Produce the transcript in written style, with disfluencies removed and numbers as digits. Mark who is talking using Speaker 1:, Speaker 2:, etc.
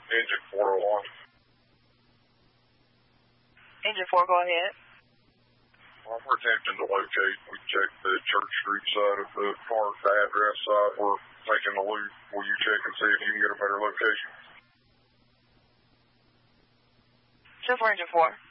Speaker 1: Engine 401.
Speaker 2: Engine 4, go ahead.
Speaker 1: Well, we're attempting to locate. We checked the Church Street side of the park, the address side. We're taking a loop. Will you check and see if you can get a better location?
Speaker 2: Just for Engine 4.